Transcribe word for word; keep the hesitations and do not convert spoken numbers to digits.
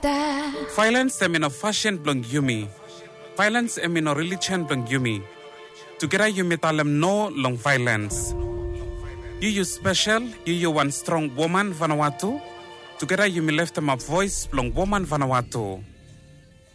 Violence em in a fashion blong yumi. Violence em in a religion blong yumi. Together yumi talem no long violence. You you special, you you one strong woman Vanuatu. Together yumi left them a voice blong woman Vanuatu.